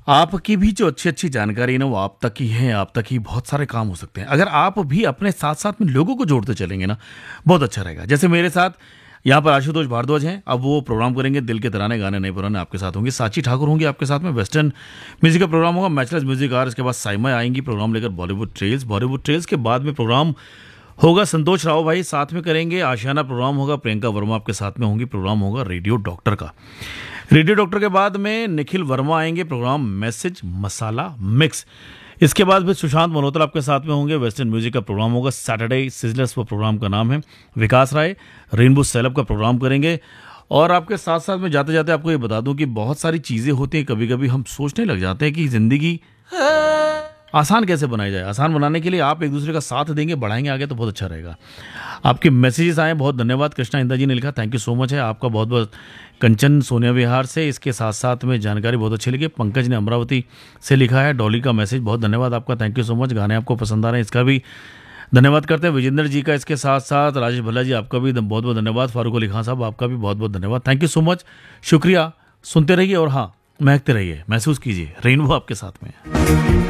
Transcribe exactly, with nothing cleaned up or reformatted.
आपकी भी जो अच्छी-अच्छी जानकारी है ना, वो आप तक ही है, आप तक ही बहुत सारे काम हो सकते हैं। अगर आप भी अपने साथ-साथ में लोगों को जोड़ते चलेंगे ना, बहुत अच्छा रहेगा। जैसे मेरे साथ यहाँ पर आशुतोष भारद्वाज हैं, अब वो प्रोग्राम करेंगे दिल के तराने गाने नए पुराने आपके साथ होंगे। साची ठाकुर होंगी आपके साथ में, वेस्टर्न म्यूज़िक का प्रोग्राम होगा, मैचलेस म्यूज़िक आर, इसके बाद साइमा आएँगी प्रोग्राम लेकर बॉलीवुड ट्रेल्स। बॉलीवुड ट्रेल्स के बाद में प्रोग्राम होगा संतोष राव भाई साथ में करेंगे, आशियाना प्रोग्राम होगा, प्रियंका वर्मा आपके साथ में होंगी, प्रोग्राम होगा रेडियो डॉक्टर का। रेडियो डॉक्टर के बाद में निखिल वर्मा आएंगे, प्रोग्राम मैसेज मसाला मिक्स। इसके बाद फिर सुशांत मल्होत्रा आपके साथ में होंगे, वेस्टर्न म्यूजिक का प्रोग्राम होगा, सैटरडे सिजलर्स वो प्रोग्राम का नाम है। विकास राय रेनबो सेलब का प्रोग्राम करेंगे। और आपके साथ साथ में जाते जाते आपको ये बता दूं कि बहुत सारी चीज़ें होती हैं, कभी कभी हम सोचने लग जाते हैं कि ज़िंदगी आसान कैसे बनाई जाए। आसान बनाने के लिए आप एक दूसरे का साथ देंगे, बढ़ाएंगे आगे तो बहुत अच्छा रहेगा। आपके मैसेजेस आए, बहुत धन्यवाद। कृष्णा इंदा जी ने लिखा, थैंक यू सो मच है आपका बहुत बहुत। कंचन सोनिया विहार से इसके साथ साथ में जानकारी बहुत अच्छी लगी। पंकज ने अमरावती से लिखा है, डॉली का मैसेज, बहुत धन्यवाद आपका, थैंक यू सो मच। गाने आपको पसंद आ रहे हैं, इसका भी धन्यवाद करते हैं। विजेंद्र जी का इसके साथ साथ, राजेश भल्ला जी आपका भी बहुत बहुत धन्यवाद। फारूक अली खान साहब आपका भी बहुत बहुत धन्यवाद, थैंक यू सो मच, शुक्रिया। सुनते रहिए और हाँ महकते रहिए, महसूस कीजिए रेनबो आपके साथ में।